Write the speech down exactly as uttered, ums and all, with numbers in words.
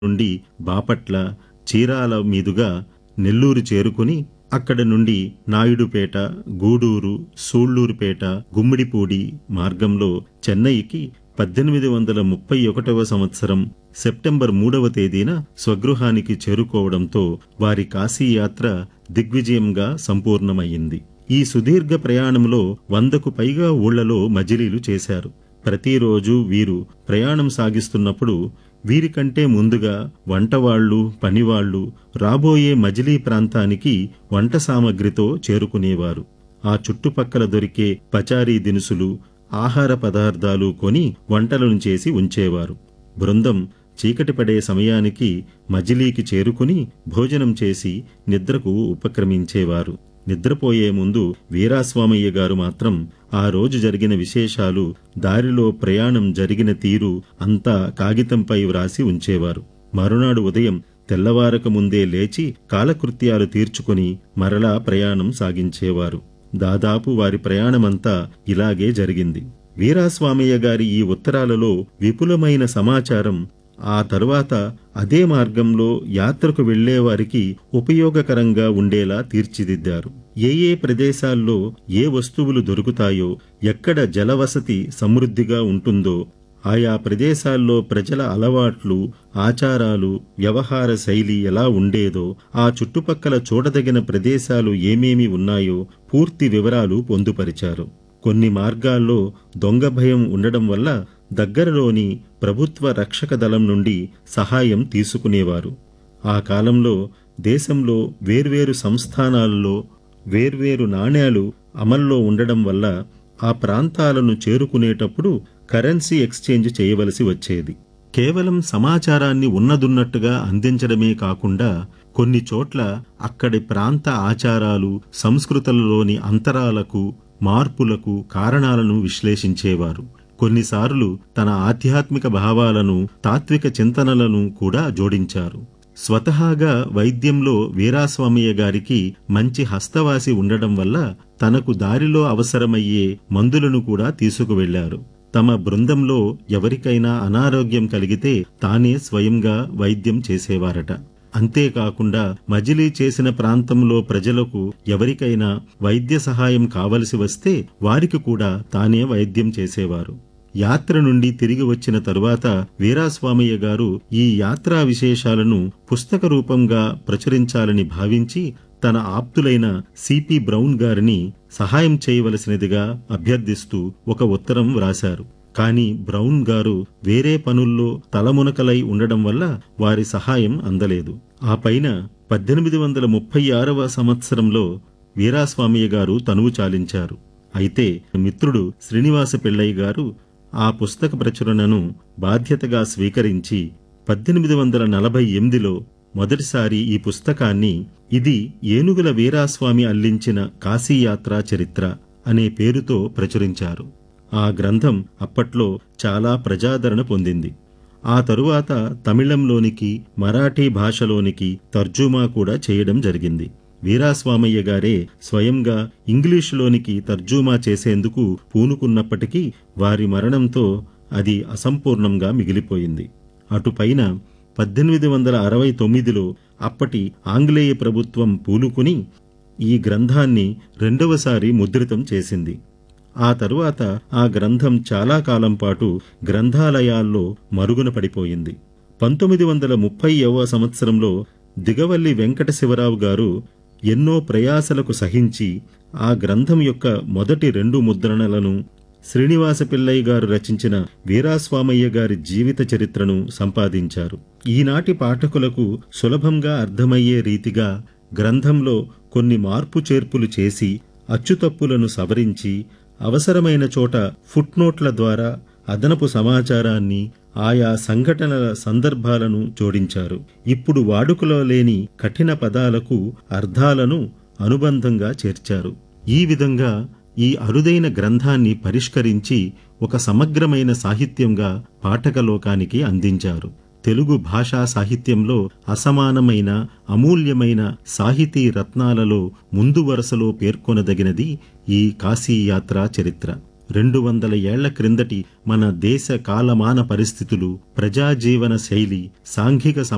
నుండి బాపట్ల, చీరాల మీదుగా నెల్లూరు చేరుకుని అక్కడి నుండి నాయుడుపేట, గూడూరు, సూళ్లూరుపేట, గుమ్మిడిపూడి మార్గంలో చెన్నైకి పద్దెనిమిది వందల ముప్పై ఒకటవ సంవత్సరం సెప్టెంబర్ మూడవ తేదీన స్వగృహానికి చేరుకోవడంతో వారి కాశీయాత్ర దిగ్విజయంగా సంపూర్ణమయ్యింది. ఈ సుదీర్ఘ ప్రయాణంలో వందకు పైగా ఊళ్లలో మజిలీలు చేశారు. ప్రతిరోజు వీరు ప్రయాణం సాగిస్తున్నప్పుడు వీరికంటే ముందుగా వంటవాళ్లు, పనివాళ్లు రాబోయే మజిలీ ప్రాంతానికి వంట సామగ్రితో చేరుకునేవారు. ఆ చుట్టుపక్కల దొరికే పచారీ దినుసులు, ఆహార పదార్థాలు కొని వంటలను చేసి ఉంచేవారు. బృందం చీకటి పడే సమయానికి మజిలీకి చేరుకుని భోజనం చేసి నిద్రకు ఉపక్రమించేవారు. నిద్రపోయే ముందు వీరాస్వామయ్య గారు మాత్రం ఆ రోజు జరిగిన విశేషాలు, దారిలో ప్రయాణం జరిగిన తీరు అంతా కాగితంపై వ్రాసి ఉంచేవారు. మరునాడు ఉదయం తెల్లవారక ముందే లేచి కాలకృత్యాలు తీర్చుకుని మరలా ప్రయాణం సాగించేవారు. దాదాపు వారి ప్రయాణమంతా ఇలాగే జరిగింది. వీరాస్వామయ్య గారి ఈ ఉత్తరాలలో విపులమైన సమాచారం ఆ తరువాత అదే మార్గంలో యాత్రకు వెళ్లేవారికి ఉపయోగకరంగా ఉండేలా తీర్చిదిద్దారు. ఏ ఏ ప్రదేశాల్లో ఏ వస్తువులు దొరుకుతాయో, ఎక్కడ జలవసతి సమృద్ధిగా ఉంటుందో, ఆయా ప్రదేశాల్లో ప్రజల అలవాట్లు, ఆచారాలు, వ్యవహార శైలి ఎలా ఉండేదో, ఆ చుట్టుపక్కల చూడదగిన ప్రదేశాలు ఏమేమి ఉన్నాయో పూర్తి వివరాలు పొందుపరిచారు. కొన్ని మార్గాల్లో దొంగ భయం ఉండడం వల్ల దగ్గరలోని ప్రభుత్వ రక్షక దళం నుండి సహాయం తీసుకునేవారు. ఆ కాలంలో దేశంలో వేర్వేరు సంస్థానాల్లో వేర్వేరు నాణేలు అమల్లో ఉండడం వల్ల ఆ ప్రాంతాలను చేరుకునేటప్పుడు కరెన్సీ ఎక్స్చేంజ్ చేయవలసి వచ్చేది. కేవలం సమాచారాన్ని ఉన్నదున్నట్టుగా అందించడమే కాకుండా కొన్ని చోట్ల అక్కడి ప్రాంత ఆచారాలు, సంస్కృతులలోని అంతరాలకు, మార్పులకు కారణాలను విశ్లేషించేవారు. కొన్నిసార్లు తన ఆధ్యాత్మిక భావాలను, తాత్విక చింతనలను కూడా జోడించారు. స్వతహాగా వైద్యంలో వీరాస్వామయ్య గారికి మంచి హస్తవాసి ఉండడం వల్ల తనకు దారిలో అవసరమయ్యే మందులను కూడా తీసుకువెళ్లారు. తమ బృందంలో ఎవరికైనా అనారోగ్యం కలిగితే తానే స్వయంగా వైద్యం చేసేవారట. అంతేకాకుండా మజిలీ చేసిన ప్రాంతంలో ప్రజలకు ఎవరికైనా వైద్య సహాయం కావలసి వస్తే వారికి కూడా తానే వైద్యం చేసేవారు. యాత్ర నుండి తిరిగి వచ్చిన తరువాత వీరాస్వామయ్య గారు ఈ యాత్రా విశేషాలను పుస్తక రూపంగా ప్రచురించాలని భావించి తన ఆప్తులైన సిపి బ్రౌన్ గారిని సహాయం చేయవలసినదిగా అభ్యర్థిస్తూ ఒక ఉత్తరం వ్రాశారు. కాని బ్రౌన్ గారు వేరే పనుల్లో తలమునకలై ఉండడం వల్ల వారి సహాయం అందలేదు. ఆ పైన పద్దెనిమిది వందల ముప్పై ఆరవ సంవత్సరంలో వీరాస్వామయ్య గారు తనువు చాలించారు. అయితే మిత్రుడు శ్రీనివాస పిళ్ళయ్య గారు ఆ పుస్తక ప్రచురణను బాధ్యతగా స్వీకరించి పద్దెనిమిది వందల నలభై ఎనిమిదిలో మొదటిసారి ఈ పుస్తకాన్ని ఇది ఏనుగుల వీరాస్వామి అల్లించిన కాశీయాత్రా చరిత్ర అనే పేరుతో ప్రచురించారు. ఆ గ్రంథం అప్పట్లో చాలా ప్రజాదరణ పొందింది. ఆ తరువాత తమిళంలోనికి, మరాఠీ భాషలోనికి తర్జుమా కూడా చేయడం జరిగింది. వీరాస్వామయ్య గారే స్వయంగా ఇంగ్లీషులోనికి తర్జుమా చేసేందుకు పూనుకున్నప్పటికీ వారి మరణంతో అది అసంపూర్ణంగా మిగిలిపోయింది. అటుపైన పద్దెనిమిది వందల అరవై తొమ్మిదిలో అప్పటి ఆంగ్లేయ ప్రభుత్వం పూనుకుని ఈ గ్రంథాన్ని రెండవసారి ముద్రితం చేసింది. ఆ తరువాత ఆ గ్రంథం చాలా కాలం పాటు గ్రంథాలయాల్లో మరుగున పడిపోయింది. పంతొమ్మిది వందల ముప్పైవ సంవత్సరంలో దిగవల్లి వెంకట శివరావు గారు ఎన్నో ప్రయాసలకు సహించి ఆ గ్రంథం యొక్క మొదటి రెండు ముద్రణలను, శ్రీనివాస పిళ్ళయ్య గారు రచించిన వీరాస్వామయ్య గారి జీవిత చరిత్రను సంపాదించారు. ఈనాటి పాఠకులకు సులభంగా అర్థమయ్యే రీతిగా గ్రంథంలో కొన్ని మార్పు చేర్పులు చేసి అచ్చుతప్పులను సవరించి అవసరమైన చోట ఫుట్నోట్ల ద్వారా అదనపు సమాచారాన్ని, ఆయా సంఘటనల సందర్భాలను జోడించారు. ఇప్పుడు వాడుకలో లేని కఠిన పదాలకు అర్థాలను అనుబంధంగా చేర్చారు. ఈ విధంగా ఈ అరుదైన గ్రంథాన్ని పరిష్కరించి ఒక సమగ్రమైన సాహిత్యంగా పాఠకలోకానికి అందించారు. తెలుగు భాషా సాహిత్యంలో అసమానమైన, అమూల్యమైన సాహితీ రత్నాలలో ముందు వరుసలో పేర్కొనదగినది ఈ కాశీయాత్రా చరిత్ర. రెండు వందల ఏళ్ల క్రిందటి మన దేశ కాలమాన పరిస్థితులు, ప్రజాజీవన శైలి, సాంఘిక